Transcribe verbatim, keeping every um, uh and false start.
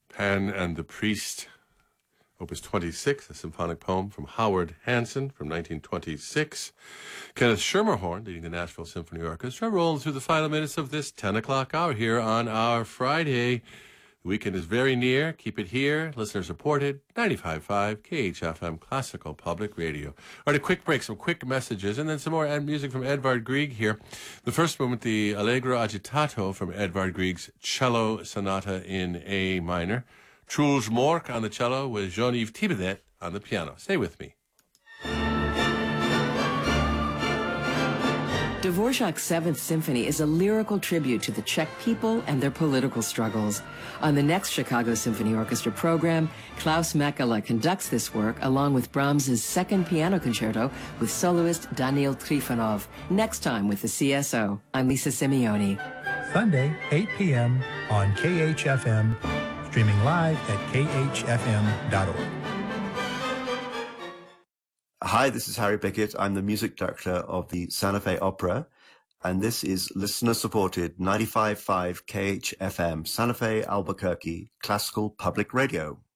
Pan and the Priest, Opus twenty-six, a symphonic poem from Howard Hanson from nineteen twenty-six. Kenneth Schermerhorn, leading the Nashville Symphony Orchestra, rolling through the final minutes of this ten o'clock hour here on our Friday. The weekend is very near. Keep it here. Listener supported. ninety-five point five K H F M Classical Public Radio. All right, a quick break, some quick messages, and then some more music from Edvard Grieg here. The first movement, the Allegro Agitato from Edvard Grieg's Cello Sonata in A minor. Truls Mork on the cello with Jean-Yves Thibaudet on the piano. Stay with me. Dvorak's Seventh Symphony is a lyrical tribute to the Czech people and their political struggles. On the next Chicago Symphony Orchestra program, Klaus Mekela conducts this work along with Brahms's Second Piano Concerto with soloist Daniil Trifonov. Next time with the C S O, I'm Lisa Simeoni. Sunday, eight p.m. on K H F M, streaming live at k h f m dot org. Hi, this is Harry Bickett. I'm the music director of the Santa Fe Opera, and this is listener-supported ninety-five point five K H F M, Santa Fe, Albuquerque, Classical Public Radio.